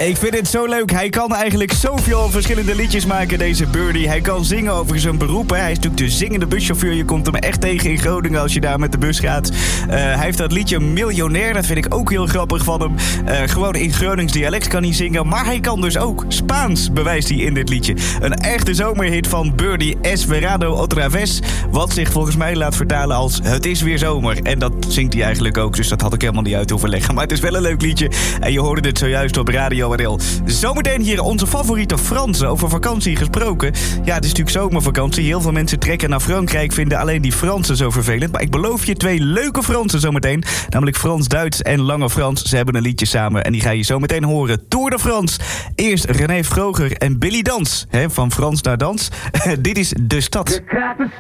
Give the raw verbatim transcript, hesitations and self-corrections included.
Ik vind het zo leuk. Hij kan eigenlijk zoveel verschillende liedjes maken, deze Birdie. Hij kan zingen over zijn beroep. Hè. Hij is natuurlijk de zingende buschauffeur. Je komt hem echt tegen in Groningen als je daar met de bus gaat. Uh, hij heeft dat liedje Miljonair. Dat vind ik ook heel grappig van hem. Uh, gewoon in Gronings dialect kan hij zingen. Maar hij kan dus ook Spaans, bewijst hij in dit liedje. Een echte zomerhit van Birdie, Es Verano Otra Vez. Wat zich volgens mij laat vertalen als het is weer zomer. En dat zingt hij eigenlijk ook. Dus dat had ik helemaal niet uit hoeven leggen. Maar het is wel een leuk liedje. En je hoorde dit zojuist op Radio R L. Zometeen hier onze favoriete Fransen. Over vakantie gesproken. Ja, het is natuurlijk zomervakantie. Heel veel mensen trekken naar Frankrijk. Vinden alleen die Fransen zo vervelend. Maar ik beloof je twee leuke Fransen zometeen. Namelijk Frans-Duits en Lange Frans. Ze hebben een liedje samen. En die ga je zometeen horen. Tour de France. Eerst René Vroger en Billy Dans. He, van Frans naar dans. Dit is De Stad. Je krijgt een